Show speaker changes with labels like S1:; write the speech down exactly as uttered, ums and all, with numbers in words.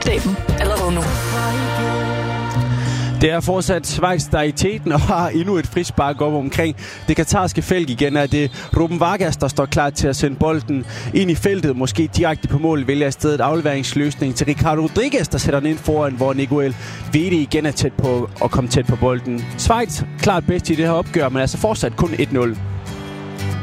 S1: Opdag dem allerede nu.
S2: Det er fortsat Schweiz, der er i teten og har endnu et frispark op omkring det katarske felt igen. Er det Ruben Vargas, der står klar til at sende bolden ind i feltet, måske direkte på mål, vælger i stedet afleveringsløsning til Ricardo Rodriguez, der sætter den ind foran, hvor Niguel Vedi igen er tæt på at komme tæt på bolden. Schweiz klart bedst i det her opgør, men altså fortsat kun et nul.